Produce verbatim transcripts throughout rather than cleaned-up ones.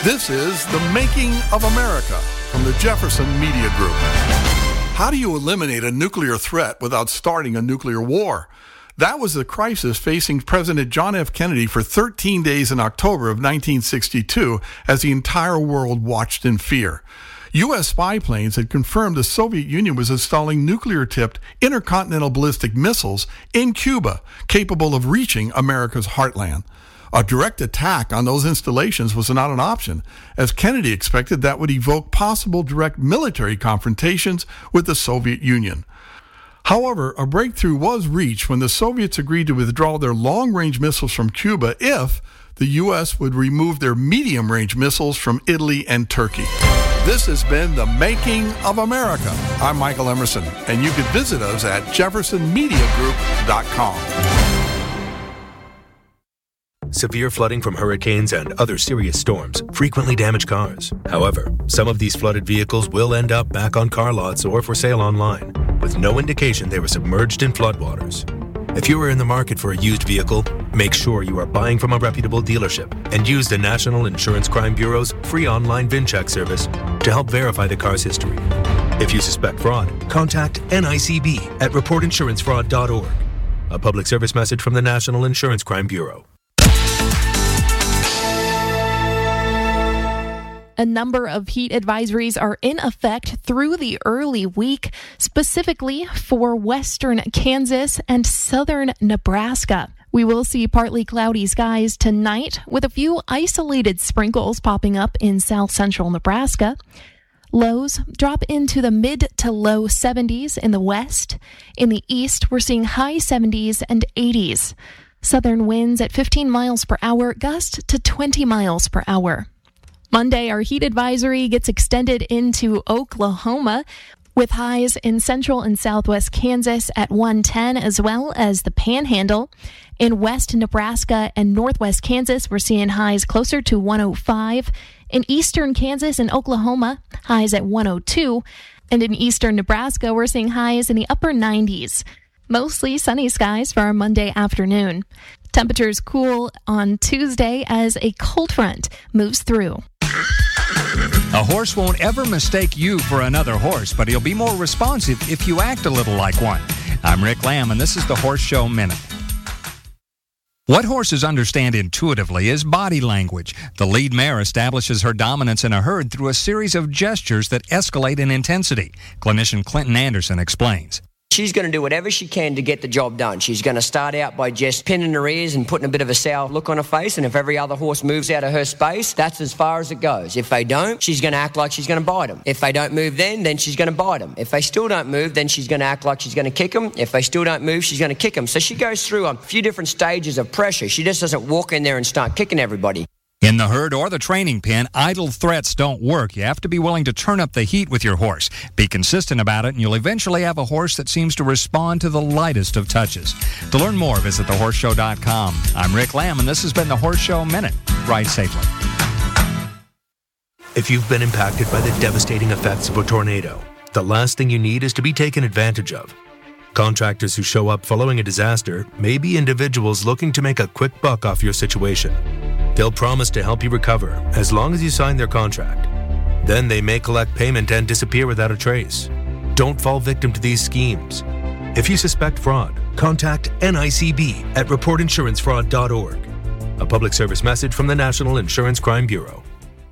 This is The Making of America from the Jefferson Media Group. How do you eliminate a nuclear threat without starting a nuclear war? That was the crisis facing President John F. Kennedy for thirteen days in October of nineteen sixty-two as the entire world watched in fear. U S spy planes had confirmed the Soviet Union was installing nuclear-tipped intercontinental ballistic missiles in Cuba, capable of reaching America's heartland. A direct attack on those installations was not an option, as Kennedy expected that would evoke possible direct military confrontations with the Soviet Union. However, a breakthrough was reached when the Soviets agreed to withdraw their long-range missiles from Cuba if the U S would remove their medium-range missiles from Italy and Turkey. This has been The Making of America. I'm Michael Emerson, and you can visit us at jefferson media group dot com. Severe flooding from hurricanes and other serious storms frequently damage cars. However, some of these flooded vehicles will end up back on car lots or for sale online, with no indication they were submerged in floodwaters. If you are in the market for a used vehicle, make sure you are buying from a reputable dealership and use the National Insurance Crime Bureau's free online VIN check service to help verify the car's history. If you suspect fraud, contact N I C B at report insurance fraud dot org. A public service message from the National Insurance Crime Bureau. A number of heat advisories are in effect through the early week, specifically for western Kansas and southern Nebraska. We will see partly cloudy skies tonight with a few isolated sprinkles popping up in south central Nebraska. Lows drop into the mid to low seventies in the west. In the east, we're seeing high seventies and eighties. Southern winds at fifteen miles per hour, gust to twenty miles per hour. Monday, our heat advisory gets extended into Oklahoma with highs in central and southwest Kansas at one ten, as well as the Panhandle. In west Nebraska and northwest Kansas, we're seeing highs closer to one oh five. In eastern Kansas and Oklahoma, highs at one oh two. And in eastern Nebraska, we're seeing highs in the upper nineties. Mostly sunny skies for our Monday afternoon. Temperatures cool on Tuesday as a cold front moves through. A horse won't ever mistake you for another horse, but he'll be more responsive if you act a little like one. I'm Rick Lamb, and this is the Horse Show Minute. What horses understand intuitively is body language. The lead mare establishes her dominance in a herd through a series of gestures that escalate in intensity. Clinician Clinton Anderson explains. She's going to do whatever she can to get the job done. She's going to start out by just pinning her ears and putting a bit of a sour look on her face, and if every other horse moves out of her space, that's as far as it goes. If they don't, she's going to act like she's going to bite them. If they don't move then, then she's going to bite them. If they still don't move, then she's going to act like she's going to kick them. If they still don't move, she's going to kick them. So she goes through a few different stages of pressure. She just doesn't walk in there and start kicking everybody. In the herd or the training pen, idle threats don't work. You have to be willing to turn up the heat with your horse. Be consistent about it, and you'll eventually have a horse that seems to respond to the lightest of touches. To learn more, visit the horse show dot com. I'm Rick Lamb, and this has been the Horse Show Minute. Ride safely. If you've been impacted by the devastating effects of a tornado, the last thing you need is to be taken advantage of. Contractors who show up following a disaster may be individuals looking to make a quick buck off your situation. They'll promise to help you recover as long as you sign their contract. Then they may collect payment and disappear without a trace. Don't fall victim to these schemes. If you suspect fraud, contact N I C B at report insurance fraud dot org. A public service message from the National Insurance Crime Bureau.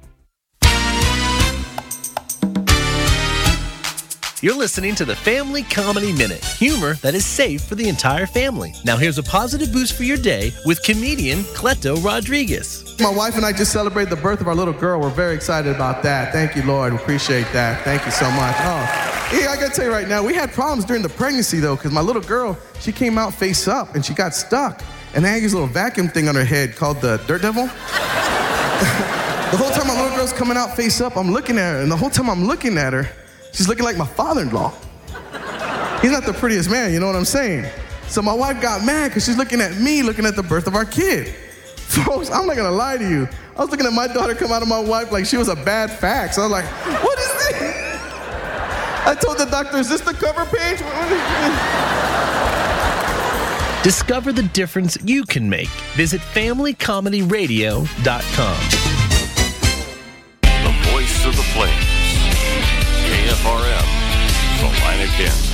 You're listening to the Family Comedy Minute, humor that is safe for the entire family. Now here's a positive boost for your day with comedian Cleto Rodriguez. My wife and I just celebrated the birth of our little girl. We're very excited about that. Thank you, Lord. We appreciate that. Thank you so much. Oh, yeah, I gotta tell you right now, we had problems during the pregnancy though, because my little girl, she came out face up and she got stuck. And they had this little vacuum thing on her head called the Dirt Devil. The whole time my little girl's coming out face up, I'm looking at her, and the whole time I'm looking at her, she's looking like my father-in-law. He's not the prettiest man, you know what I'm saying? So my wife got mad because she's looking at me, looking at the birth of our kid. Folks, I'm not gonna lie to you. I was looking at my daughter come out of my wife like she was a bad fax. I was like, what is this? I told the doctor, is this the cover page? Discover the difference you can make. Visit family comedy radio dot com. voice of the plains. K F R M, Salina, Kansas.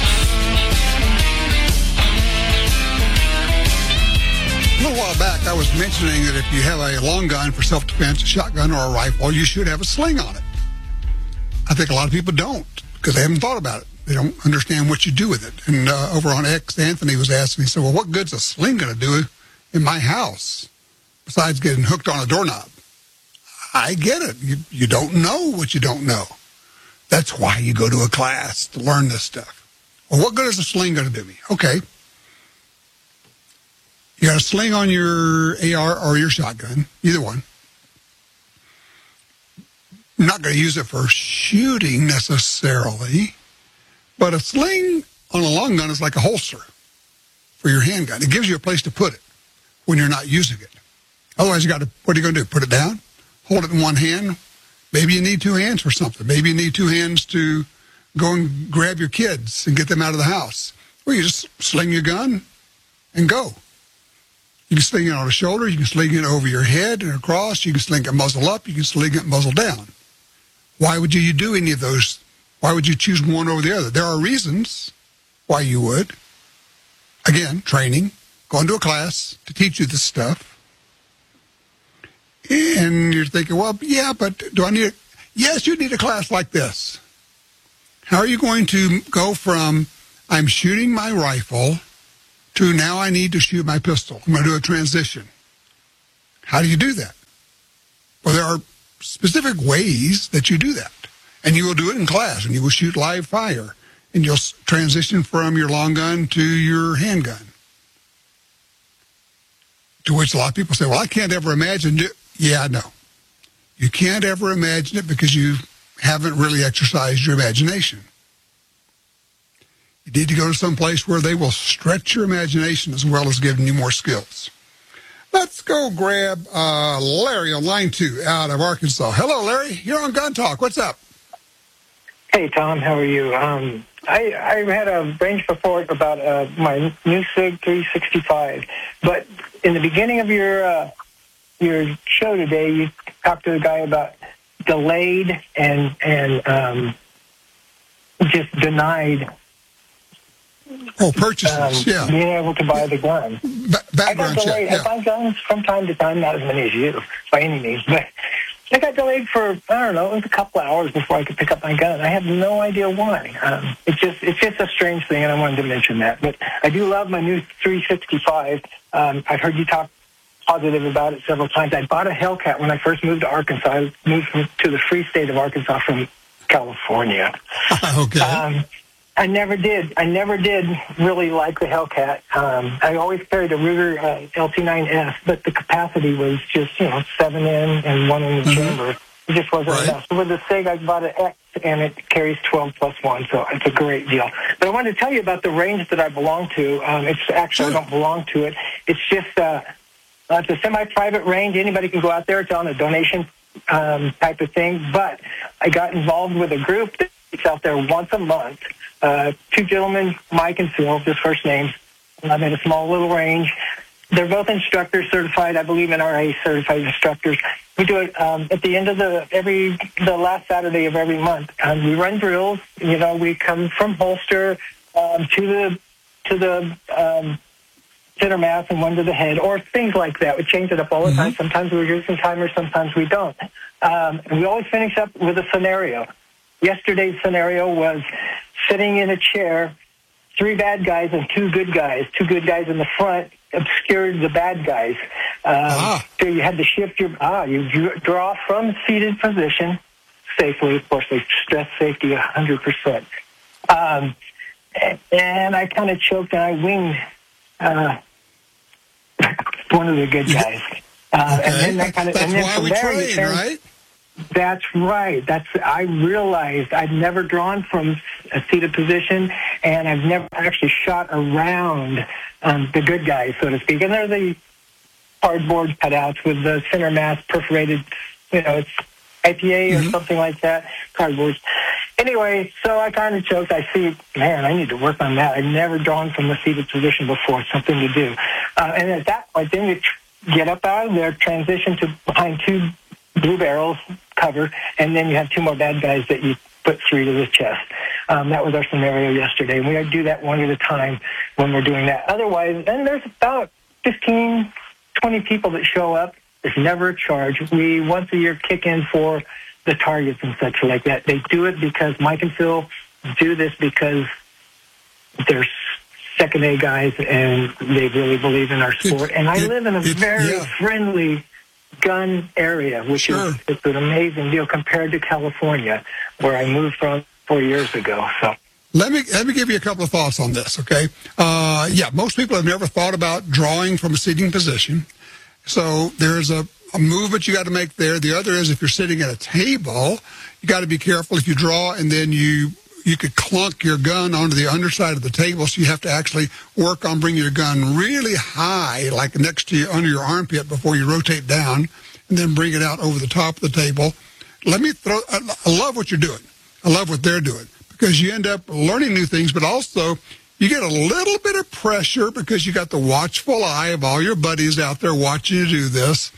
A little while back, I was mentioning that if you have a long gun for self-defense, a shotgun or a rifle, you should have a sling on it. I think a lot of people don't because they haven't thought about it. They don't understand what you do with it. And uh, over on X, Anthony was asking me, so, well, what good's a sling going to do in my house besides getting hooked on a doorknob? I get it. You, you don't know what you don't know. That's why you go to a class to learn this stuff. Well, what good is a sling going to do me? Okay. You got a sling on your A R or your shotgun, either one. I'm not going to use it for shooting necessarily, but a sling on a long gun is like a holster for your handgun. It gives you a place to put it when you're not using it. Otherwise, you got to, what are you going to do? Put it down? Hold it in one hand? Maybe you need two hands for something. Maybe you need two hands to go and grab your kids and get them out of the house. Or you just sling your gun and go. You can sling it on the shoulder. You can sling it over your head and across. You can sling it muzzle up. You can sling it muzzle down. Why would you do any of those? Why would you choose one over the other? There are reasons why you would. Again, training, going to a class to teach you this stuff. And you're thinking, well, yeah, but do I need it? Yes, you need a class like this. How are you going to go from I'm shooting my rifle to now I need to shoot my pistol? I'm going to do a transition. How do you do that? Well, there are specific ways that you do that. And you will do it in class, and you will shoot live fire. And you'll transition from your long gun to your handgun. To which a lot of people say, well, I can't ever imagine it. Yeah, no. You can't ever imagine it because you haven't really exercised your imagination. You need to go to some place where they will stretch your imagination as well as giving you more skills. Let's go grab uh, Larry on line two out of Arkansas. Hello, Larry. You're on Gun Talk. What's up? Hey, Tom. How are you? Um, I, I had a range report about uh, my new SIG three sixty-five, but in the beginning of your uh, your show today, you talked to a guy about delayed and and um, just denied. Oh, purchases, um, yeah. Being able to buy the gun. Ba- background I got delayed. check, yeah. I buy guns from time to time, not as many as you, by any means, but I got delayed for, I don't know, it was a couple of hours before I could pick up my gun. I have no idea why. Um, it's just it's just a strange thing, and I wanted to mention that. But I do love my new three sixty-five. Um, I've heard you talk positive about it several times. I bought a Hellcat when I first moved to Arkansas. I moved from, to the free state of Arkansas from California. Okay. Um, I never did. I never did really like the Hellcat. Um, I always carried a Ruger uh, L T nine S, but the capacity was just, you know, seven in and one in the mm-hmm. chamber. It just wasn't right. enough. So with the SIG, I bought an X, and it carries twelve plus one, so it's a great deal. But I wanted to tell you about the range that I belong to. Um, it's actually, sure. I don't belong to it. It's just uh, it's a semi-private range. Anybody can go out there. It's on a donation um, type of thing. But I got involved with a group that's out there once a month. Uh, two gentlemen, Mike and Phil, just first names. I'm at a small little range. They're both instructors certified, I believe N R A certified instructors. We do it um, at the end of the every the last Saturday of every month. Um, we run drills. You know, we come from holster um, to the to the um, center mass and one to the head, or things like that. We change it up all the mm-hmm. time. Sometimes we're using timers, sometimes we don't. Um, and we always finish up with a scenario. Yesterday's scenario was sitting in a chair, three bad guys and two good guys. Two good guys in the front obscured the bad guys. Um, ah. So you had to shift your, ah, you draw from seated position safely. Of course, they stress safety one hundred percent. Um, and I kind of choked and I winged uh, one of the good guys. Uh, okay. And then that kind of, That's and then why from we there, train, turned, right? That's right. That's I realized I'd never drawn from a seated position, and I've never actually shot around um, the good guys, so to speak. And they're the cardboard cutouts with the center mass perforated, you know, it's I P A or mm-hmm. something like that, cardboard. Anyway, so I kind of choked. I see, man, I need to work on that. I've never drawn from a seated position before. It's something to do. Uh, and at that point, then you tr- get up out of there, transition to behind two blue barrels, cover, and then you have two more bad guys that you put three to the chest. Um, that was our scenario yesterday, and we do that one at a time when we're doing that. Otherwise, then there's about fifteen, twenty people that show up. There's never a charge. We, once a year, kick in for the targets and such like that. They do it because Mike and Phil do this because they're second A guys, and they really believe in our sport. And I it, live in a it, very yeah. friendly gun area, which sure. is it's an amazing deal compared to California, where I moved from four years ago. So let me let me give you a couple of thoughts on this, okay? Uh, yeah, most people have never thought about drawing from a seating position. So there's a, a movement you got to make there. The other is if you're sitting at a table, you got to be careful if you draw and then you you could clunk your gun onto the underside of the table, so you have to actually work on bringing your gun really high, like next to you, under your armpit before you rotate down, and then bring it out over the top of the table. Let me throw, I, I love what you're doing. I love what they're doing, because you end up learning new things, but also you get a little bit of pressure because you got the watchful eye of all your buddies out there watching you do this.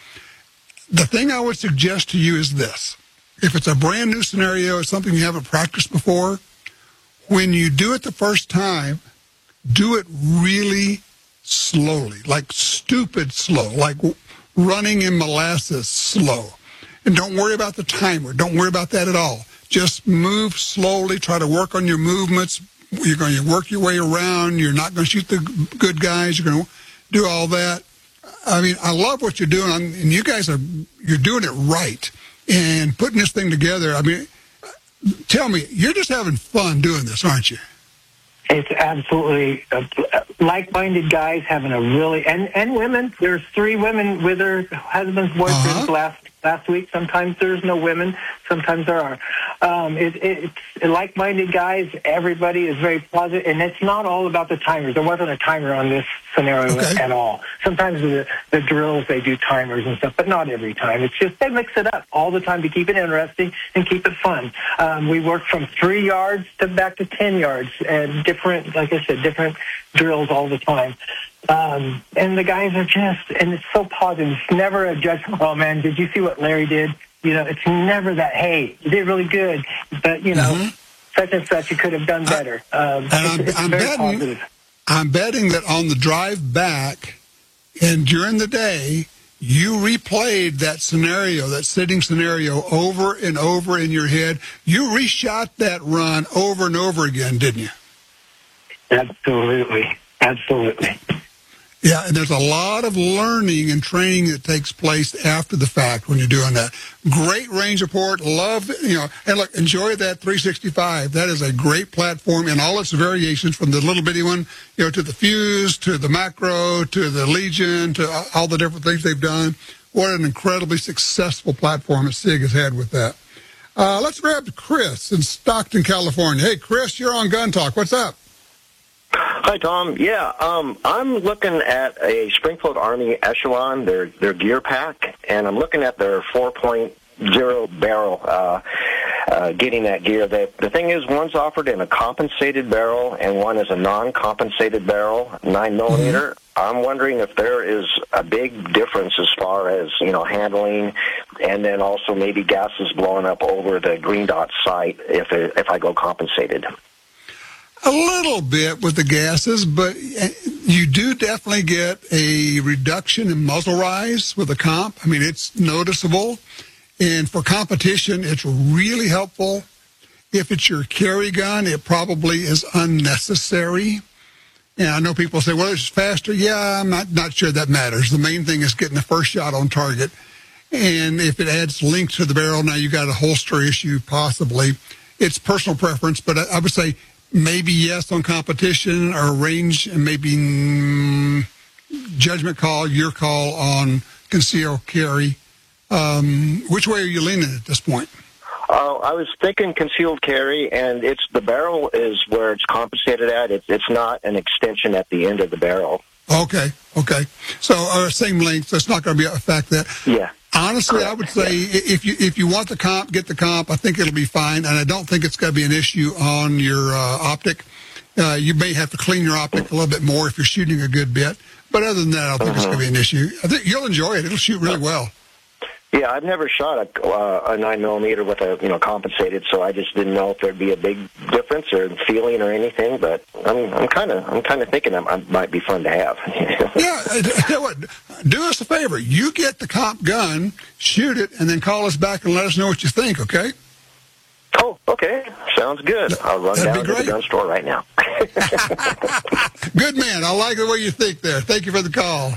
The thing I would suggest to you is this. If it's a brand new scenario or something you haven't practiced before, when you do it the first time, do it really slowly, like stupid slow, like running in molasses slow. And don't worry about the timer. Don't worry about that at all. Just move slowly. Try to work on your movements. You're going to work your way around. You're not going to shoot the good guys. You're going to do all that. I mean, I love what you're doing, and you guys are, you're doing it right. And putting this thing together, I mean, tell me, you're just having fun doing this, aren't you? It's absolutely uh, like-minded guys having a really, and, and women. There's three women with their husbands, boyfriends uh-huh. last last week. Sometimes there's no women. Sometimes there are. Um, it, it, it's like-minded guys. Everybody is very positive, and it's not all about the timers. There wasn't a timer on this scenario okay. at all. Sometimes the, the drills, they do timers and stuff, but not every time. It's just they mix it up all the time to keep it interesting and keep it fun. Um, we work from three yards to back to ten yards, and different, like I said, different drills all the time. Um, and the guys are just, and it's so positive. It's never a judgment. Oh man, did you see what Larry did? You know, it's never that, hey, you did really good, but you know, mm-hmm. such and such, you could have done better. Um, and I'm, it's, it's I'm very betting, positive. I'm betting that on the drive back and during the day, you replayed that scenario, that sitting scenario, over and over in your head. You reshot that run over and over again, didn't you? Absolutely. Absolutely. Yeah, and there's a lot of learning and training that takes place after the fact when you're doing that. Great range report. Love, you know, and look, enjoy that three sixty-five. That is a great platform in all its variations, from the little bitty one, you know, to the Fuse, to the Macro, to the Legion, to all the different things they've done. What an incredibly successful platform that SIG has had with that. Uh, let's grab Chris in Stockton, California. Hey, Chris, you're on Gun Talk. What's up? Hi, Tom. Yeah, um, I'm looking at a Springfield Army Echelon, their their gear pack, and I'm looking at their four point oh barrel, uh, uh, getting that gear. The, the thing is, one's offered in a compensated barrel, and one is a non-compensated barrel, nine millimeter. Mm-hmm. I'm wondering if there is a big difference as far as, you know, handling, and then also maybe gases blowing up over the green dot sight if it, if I go compensated. A little bit with the gases, but you do definitely get a reduction in muzzle rise with the comp. I mean, it's noticeable. And for competition, it's really helpful. If it's your carry gun, it probably is unnecessary. And I know people say, well, it's faster. Yeah, I'm not, not sure that matters. The main thing is getting the first shot on target. And if it adds length to the barrel, now you got a holster issue possibly. It's personal preference, but I, I would say maybe yes on competition or range, and maybe mm, judgment call, your call on conceal carry. Um, which way are you leaning at this point? Uh, I was thinking concealed carry, and it's the barrel is where it's compensated at. It's it's not an extension at the end of the barrel. Okay, okay. So uh, same length, so it's not going to be affect that. Yeah. Honestly, I would say yeah. if you if you want the comp, get the comp. I think it'll be fine, and I don't think it's going to be an issue on your uh, optic. Uh, you may have to clean your optic a little bit more if you're shooting a good bit, but other than that, I don't think uh-huh. it's going to be an issue. I think you'll enjoy it. It'll shoot really well. Yeah, I've never shot a, uh, a nine millimeter with a you know compensated, so I just didn't know if there'd be a big difference or feeling or anything. But I'm I'm kind of I'm kind of thinking it might be fun to have. Yeah, tell you what, do us a favor. You get the comp gun, shoot it, and then call us back and let us know what you think. Okay? Oh, okay, sounds good. I'll run That'd down to the gun store right now. Good man. I like the way you think there. Thank you for the call.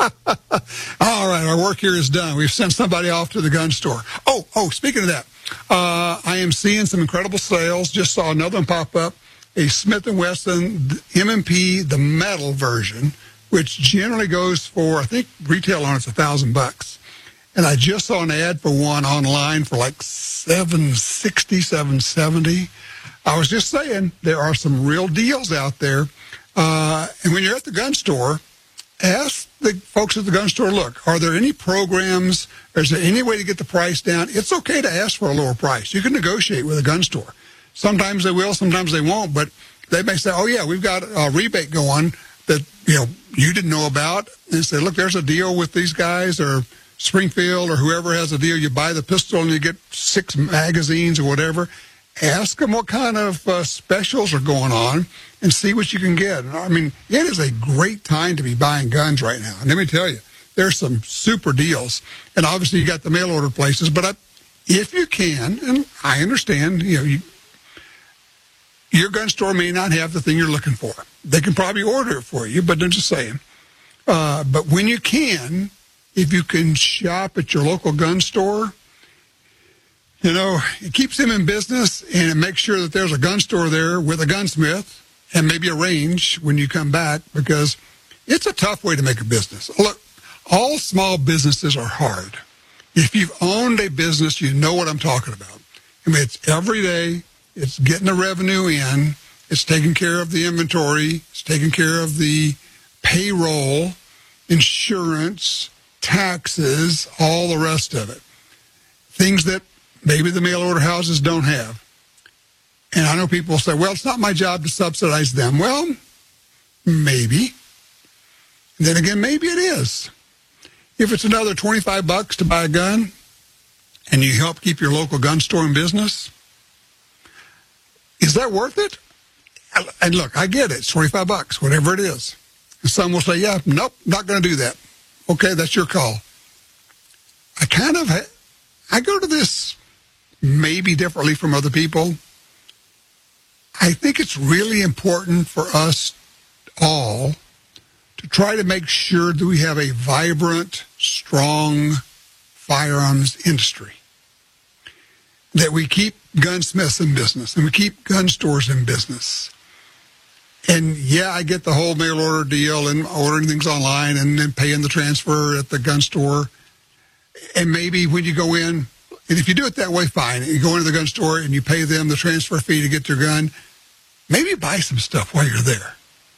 All right, our work here is done. We've sent somebody off to the gun store. Oh, oh, speaking of that, uh, I am seeing some incredible sales. Just saw another one pop up, a Smith and Wesson M and P, the metal version, which generally goes for, I think, retail on it's a thousand bucks. And I just saw an ad for one online for like seven sixty, seven seventy. I was just saying, there are some real deals out there. Uh, and when you're at the gun store, ask the folks at the gun store, look, are there any programs? Is there any way to get the price down? It's okay to ask for a lower price. You can negotiate with a gun store. Sometimes they will, sometimes they won't, but they may say, oh, yeah, we've got a rebate going that, you know, you didn't know about. And say, look, there's a deal with these guys, or Springfield or whoever has a deal. You buy the pistol and you get six magazines or whatever. Ask them what kind of uh, specials are going on and see what you can get. I mean, it is a great time to be buying guns right now. And let me tell you, there's some super deals. And obviously you got the mail order places, but I, if you can, and I understand, you know, you, your gun store may not have the thing you're looking for. They can probably order it for you, but I'm just saying. Uh, but when you can, if you can shop at your local gun store, you know, it keeps them in business, and it makes sure that there's a gun store there with a gunsmith and maybe a range when you come back, because it's a tough way to make a business. Look, all small businesses are hard. If you've owned a business, you know what I'm talking about. I mean, it's every day. It's getting the revenue in. It's taking care of the inventory. It's taking care of the payroll, insurance, taxes, all the rest of it. Things that maybe the mail order houses don't have. And I know people say, well, it's not my job to subsidize them. Well, maybe. And then again, maybe it is. If it's another twenty-five bucks to buy a gun and you help keep your local gun store in business, is that worth it? And look, I get it. It's twenty-five bucks, whatever it is. And some will say, yeah, nope, not going to do that. Okay, that's your call. I kind of, ha- I go to this maybe differently from other people. I think it's really important for us all to try to make sure that we have a vibrant, strong firearms industry, that we keep gunsmiths in business and we keep gun stores in business. And yeah, I get the whole mail order deal and ordering things online and then paying the transfer at the gun store. And maybe when you go in, and if you do it that way, fine. You go into the gun store and you pay them the transfer fee to get your gun. Maybe buy some stuff while you're there.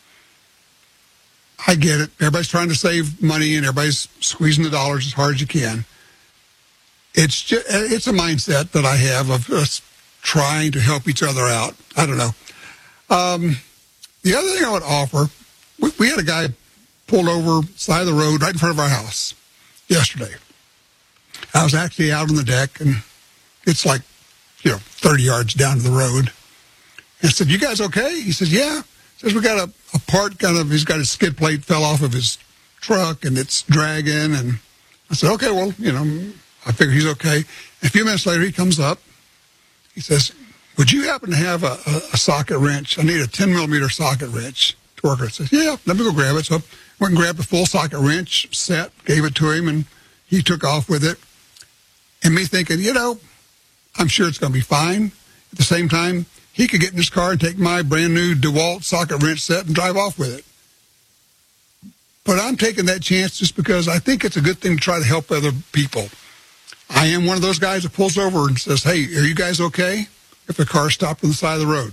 I get it. Everybody's trying to save money and everybody's squeezing the dollars as hard as you can. It's just, it's a mindset that I have of us trying to help each other out. I don't know. Um, the other thing I would offer, we, we had a guy pulled over side of the road right in front of our house yesterday. I was actually out on the deck, and it's like, you know, thirty yards down to the road. And I said, you guys okay? He says, yeah. He says, we got a, a part kind of, he's got his skid plate fell off of his truck, and it's dragging. And I said, okay, well, you know, I figure he's okay. A few minutes later, he comes up. He says, would you happen to have a, a, a socket wrench? I need a ten millimeter socket wrench to work with. I said, yeah, let me go grab it. So I went and grabbed a full socket wrench set, gave it to him, and he took off with it. And me thinking, you know, I'm sure it's going to be fine. At the same time, he could get in his car and take my brand new DeWalt socket wrench set and drive off with it. But I'm taking that chance just because I think it's a good thing to try to help other people. I am one of those guys that pulls over and says, hey, are you guys okay? If the car stopped on the side of the road.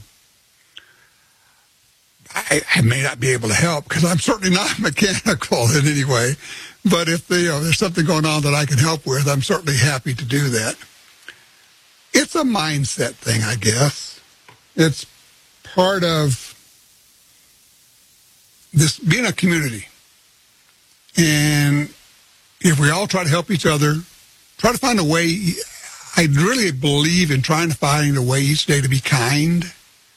I, I may not be able to help because I'm certainly not mechanical in any way. But if the, you know, there's something going on that I can help with, I'm certainly happy to do that. It's a mindset thing, I guess. It's part of this being a community. And if we all try to help each other try to find a way. I really believe in trying to find a way each day to be kind.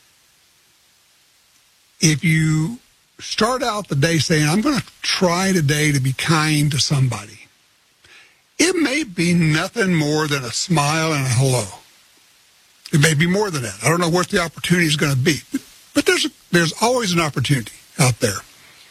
If you start out the day saying, I'm going to try today to be kind to somebody, it may be nothing more than a smile and a hello. It may be more than that. I don't know what the opportunity is going to be. But there's a, there's always an opportunity out there.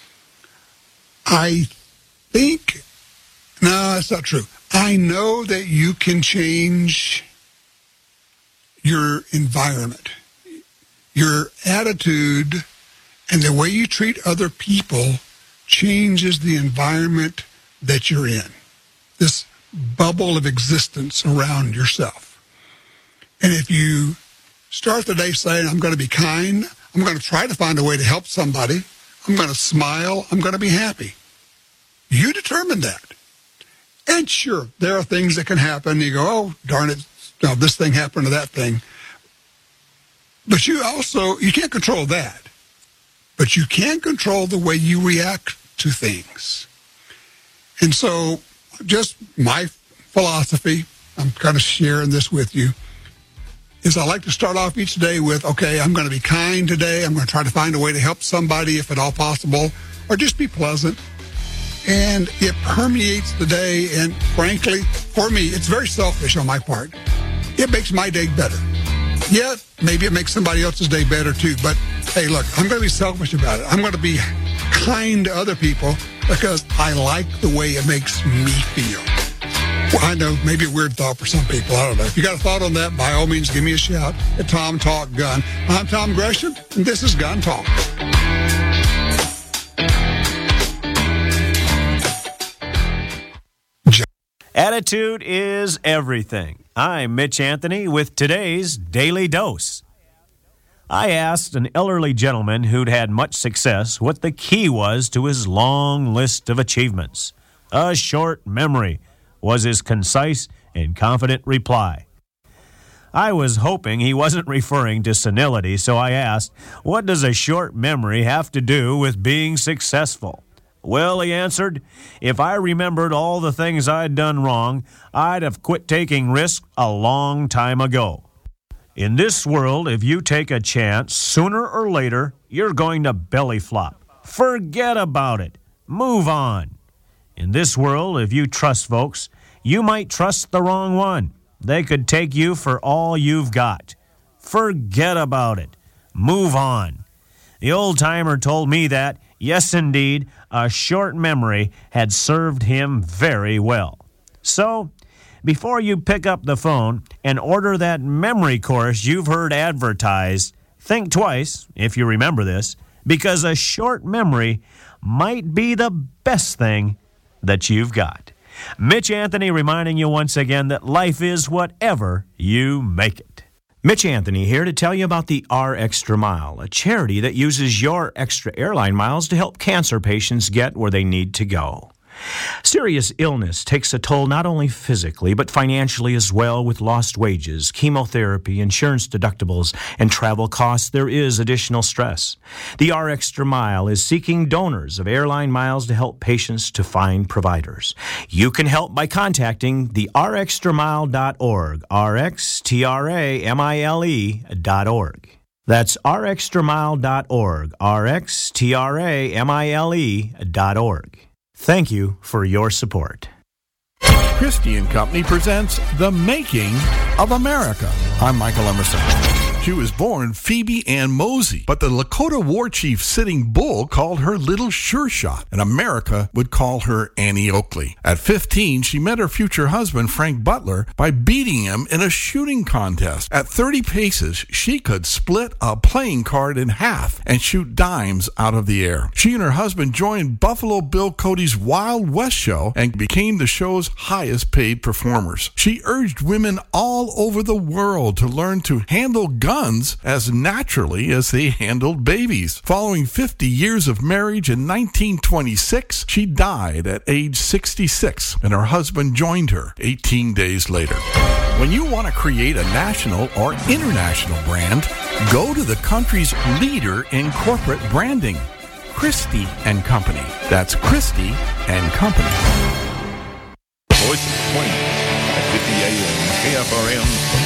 I think, no, that's not true. I know that you can change your environment, your attitude, and the way you treat other people changes the environment that you're in, this bubble of existence around yourself. And if you start the day saying, I'm going to be kind, I'm going to try to find a way to help somebody, I'm going to smile, I'm going to be happy. You determine that. And sure, there are things that can happen. You go, oh, darn it, no, this thing happened to that thing. But you also, you can't control that. But you can control the way you react to things. And so just my philosophy, I'm kind of sharing this with you, is I like to start off each day with, okay, I'm going to be kind today. I'm going to try to find a way to help somebody if at all possible, or just be pleasant. And it permeates the day, and frankly, for me, it's very selfish on my part. It makes my day better. Yeah, maybe it makes somebody else's day better too, but hey, look, I'm going to be selfish about it. I'm going to be kind to other people because I like the way it makes me feel. Well, I know, maybe a weird thought for some people. I don't know. If you got a thought on that, by all means, give me a shout at Tom Talk Gun. I'm Tom Gresham, and this is Gun Talk. Attitude is everything. I'm Mitch Anthony with today's Daily Dose. I asked an elderly gentleman who'd had much success what the key was to his long list of achievements. A short memory was his concise and confident reply. I was hoping he wasn't referring to senility, so I asked, what does a short memory have to do with being successful? Well, he answered, if I remembered all the things I'd done wrong, I'd have quit taking risks a long time ago. In this world, if you take a chance, sooner or later, you're going to belly flop. Forget about it. Move on. In this world, if you trust folks, you might trust the wrong one. They could take you for all you've got. Forget about it. Move on. The old-timer told me that, yes, indeed, a short memory had served him very well. So, before you pick up the phone and order that memory course you've heard advertised, think twice, if you remember this, because a short memory might be the best thing that you've got. Mitch Anthony reminding you once again that life is whatever you make it. Mitch Anthony here to tell you about the R Extra Mile, a charity that uses your extra airline miles to help cancer patients get where they need to go. Serious illness takes a toll not only physically, but financially as well. With lost wages, chemotherapy, insurance deductibles, and travel costs, there is additional stress. The R Extra Mile is seeking donors of airline miles to help patients to find providers. You can help by contacting the r extra mile dot org, R X T R A M I L E dot org. That's r extra mile dot org, R X T R A M I L E dot org. Thank you for your support. Christie and Company presents The Making of America. I'm Michael Emerson. She was born Phoebe Ann Mosey, but the Lakota war chief Sitting Bull called her Little Sure Shot, and America would call her Annie Oakley. At fifteen, she met her future husband, Frank Butler, by beating him in a shooting contest. At thirty paces, she could split a playing card in half and shoot dimes out of the air. She and her husband joined Buffalo Bill Cody's Wild West show and became the show's highest paid performers. She urged women all over the world to learn to handle guns as naturally as they handled babies. Following fifty years of marriage in nineteen twenty-six, she died at age sixty-six, and her husband joined her eighteen days later. When you want to create a national or international brand, go to the country's leader in corporate branding, Christie and Company. That's Christie and Company. Voice of the Plains. fifty A M, K F R M,